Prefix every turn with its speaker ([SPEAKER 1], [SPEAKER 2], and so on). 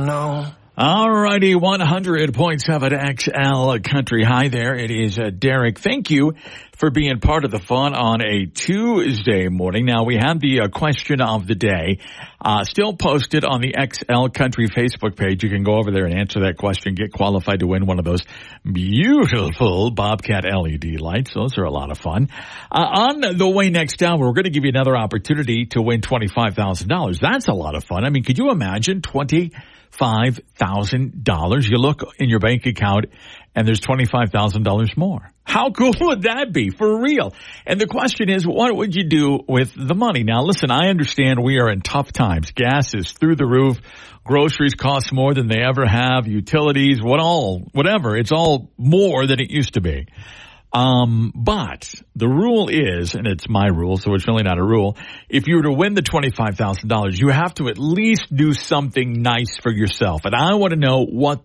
[SPEAKER 1] know.
[SPEAKER 2] All righty, 100.7 XL Country. Hi there, it is Derek. Thank you for being part of the fun on a Tuesday morning. Now, we have the question of the day still posted on the XL Country Facebook page. You can go over there and answer that question, get qualified to win one of those beautiful Bobcat LED lights. Those are a lot of fun. On the way next hour, we're going to give you another opportunity to win $25,000. That's a lot of fun. I mean, could you imagine $25,000? You look in your bank account and there's $25,000 more. How cool would that be, for real? And the question is, what would you do with the money? Now, listen, I understand we are in tough times. Gas is through the roof. Groceries cost more than they ever have. Utilities, whatever. It's all more than it used to be. But the rule is, and it's my rule, so it's really not a rule, if you were to win the $25,000, you have to at least do something nice for yourself. And I want to know what